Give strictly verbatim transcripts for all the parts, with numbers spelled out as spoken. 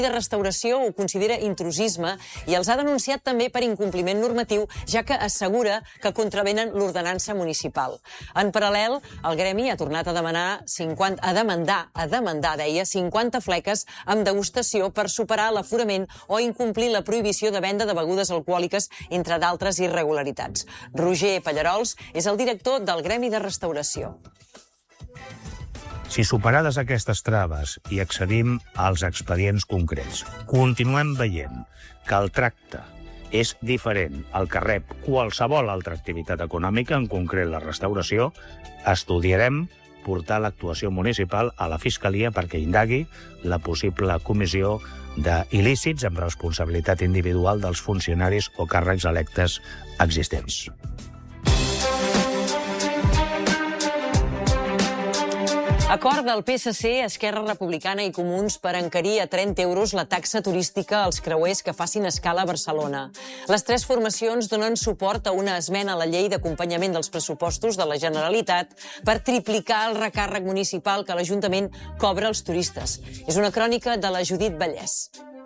de Restauració ho considera intrusisme i els ha denunciat també per incompliment normatiu, ja que assegura que contravenen l'ordenança municipal. En paral·lel, el gremi ha tornat a demanar cinquanta, a demandar, a demandar, deia, cinquanta fleques amb degustació per superar l'aforament o incomplir la prohibició de venda de begudes alcohòliques, entre d'altres irregularitats. Roger Pallarols és el director del Gremi de Restauració. Si superades aquestes traves i accedim als expedients concrets, continuem veient que el tracte és diferent al que rep qualsevol altra activitat econòmica, en concret la restauració, estudiarem portar l'actuació municipal a la Fiscalia perquè indagui la possible comissió d'il·lícits amb responsabilitat individual dels funcionaris o càrrecs electes existents. Acord del P S C, Esquerra Republicana i Comuns per encarir a trenta euros la taxa turística als creuers que facin escala a Barcelona. Les tres formacions donen suport a una esmena a la llei d'acompanyament dels pressupostos de la Generalitat per triplicar el recàrrec municipal que l'Ajuntament cobra als turistes. És una crònica de la Judit Vallès.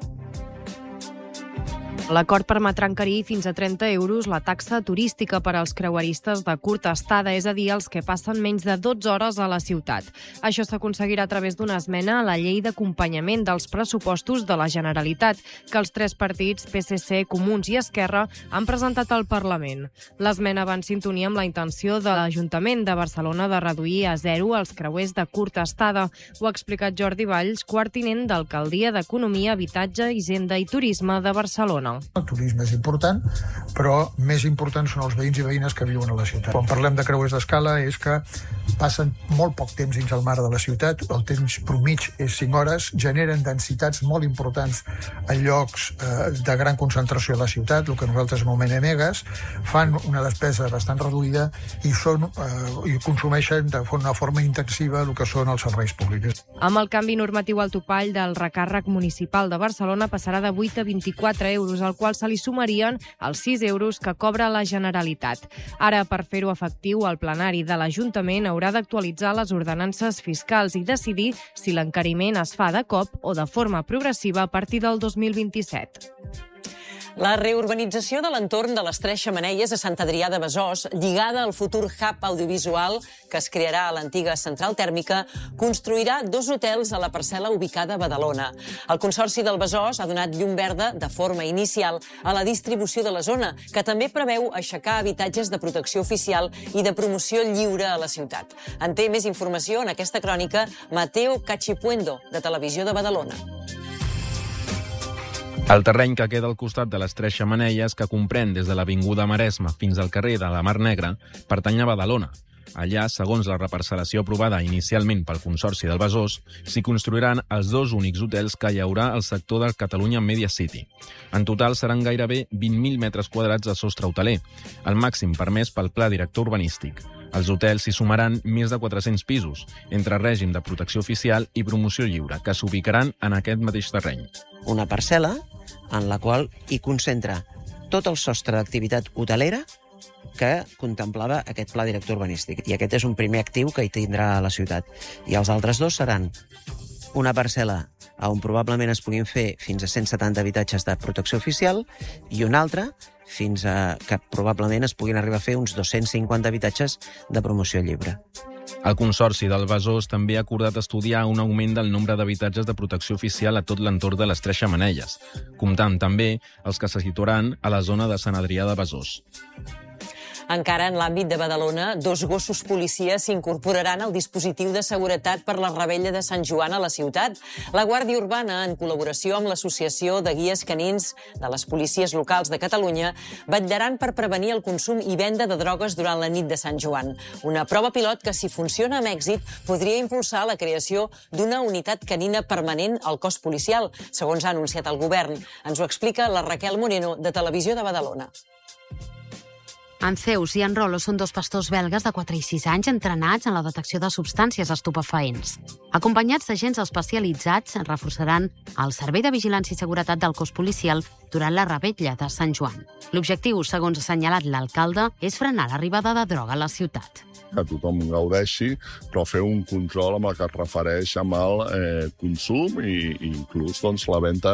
L'acord permetrà encarir fins a trenta euros la taxa turística per als creueristes de curta estada, és a dir, els que passen menys de dotze hores a la ciutat. Això s'aconseguirà a través d'una esmena a la llei d'acompanyament dels pressupostos de la Generalitat, que els tres partits, P S C, Comuns i Esquerra, han presentat al Parlament. L'esmena va en sintonia amb la intenció de l'Ajuntament de Barcelona de reduir a zero els creuers de curta estada. Ho ha explicat Jordi Valls, quart tinent d'Alcaldia d'Economia, Habitatge, Hisenda i Turisme de Barcelona. El turisme és important, però més importants són els veïns i veïnes que viuen a la ciutat. Quan parlem de creuers d'escala és que passen molt poc temps dins el mar de la ciutat, el temps promig és cinc hores, generen densitats molt importants a llocs eh, de gran concentració a la ciutat, el que nosaltres anomenem megas, fan una despesa bastant reduïda i, són, eh, i consumeixen de una forma intensiva el que són els serveis públics. Amb el canvi normatiu, el topall del recàrrec municipal de Barcelona passarà de vuit a vint-i-quatre euros, al qual se li sumarien els sis euros que cobra la Generalitat. Ara, per fer-ho efectiu, el plenari de l'Ajuntament haurà d'actualitzar les ordenances fiscals i decidir si l'encariment es fa de cop o de forma progressiva a partir del dos mil vint-i-set. La reurbanització de l'entorn de les Tres Xemeneies a Sant Adrià de Besòs, lligada al futur hub audiovisual que es crearà a l'antiga central tèrmica, construirà dos hotels a la parcel·la ubicada a Badalona. El Consorci del Besòs ha donat llum verda de forma inicial a la distribució de la zona, que també preveu aixecar habitatges de protecció oficial i de promoció lliure a la ciutat. En té més informació en aquesta crònica Mateo Cachipuendo, de Televisió de Badalona. El terreny que queda al costat de les Tres Xemeneies, que comprèn des de l'Avinguda Maresme fins al carrer de la Mar Negra, pertany a Badalona. Allà, segons la reparcel·lació aprovada inicialment pel Consorci del Besòs, s'hi construiran els dos únics hotels que hi haurà al sector del Catalunya Media City. En total seran gairebé vint mil metres quadrats de sostre hoteler, el màxim permès pel Pla Director Urbanístic. Els hotels s'hi sumaran més de quatre-cents pisos, entre règim de protecció oficial i promoció lliure, que s'ubicaran en aquest mateix terreny. Una parcel·la en la qual hi concentra tot el sostre d'activitat hotelera que contemplava aquest pla director urbanístic. I aquest és un primer actiu que hi tindrà a la ciutat. I els altres dos seran una parcel·la on probablement es puguin fer fins a cent setanta habitatges de protecció oficial i una altra fins a que probablement es puguin arribar a fer uns dos-cents cinquanta habitatges de promoció lliure. El Consorci del Besòs també ha acordat estudiar un augment del nombre d'habitatges de protecció oficial a tot l'entorn de les Tres Xemeneies, comptant també els que se situaran a la zona de Sant Adrià de Besòs. Encara en l'àmbit de Badalona, dos gossos policia s'incorporaran al dispositiu de seguretat per la Revetlla de Sant Joan a la ciutat. La Guàrdia Urbana, en col·laboració amb l'Associació de Guies Canins de les Policies Locals de Catalunya, vetllaran per prevenir el consum i venda de drogues durant la nit de Sant Joan. Una prova pilot que, si funciona amb èxit, podria impulsar la creació d'una unitat canina permanent al cos policial, segons ha anunciat el govern. Ens ho explica la Raquel Moreno, de Televisió de Badalona. En Zeus i en Rolo són dos pastors belgues de quatre i sis anys entrenats en la detecció de substàncies estupefaents. Acompanyats d'agents especialitzats, reforçaran el Servei de Vigilància i Seguretat del cos policial durant la revetlla de Sant Joan. L'objectiu, segons ha assenyalat l'alcalde, és frenar l'arribada de droga a la ciutat. Que tothom gaudeixi, però fer un control amb el que es refereix amb el eh, consum i, i inclús doncs, la venda